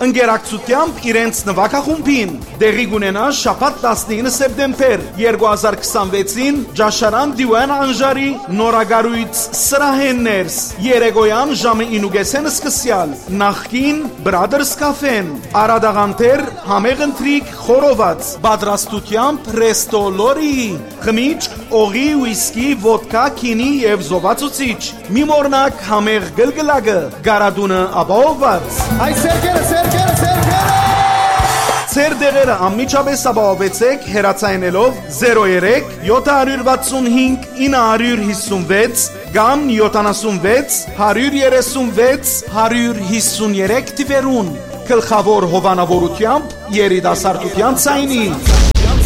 ընկերակցությամբ իրենց նվագախումբին։ Դեղի կունենա շաբաթ 19 սեպտեմբեր 2026-ին Ջաշարան Դիվան Անժարի նորագարույց սրահեններս երեկոյան ժամը 9:30 սկսյալ նախկին Brothers Cafe-ն Արադաղանտեր համեղ ընթրիք խորոված պատրաստությամբ Resto Lori խմիչք օղի ուիսկի ոդկա քինի եւ զովացուցիչ մի մորնակ համեղ գլգլակը գարադունը ապահովված Ay Sergere Ձեր դեղերը անմիջապես ապահովեցեք հեռացայնելով 03 765 956 կամ 76 136 153 թվերուն գլխավոր հովանավորությամբ երիտասարդության ցայնին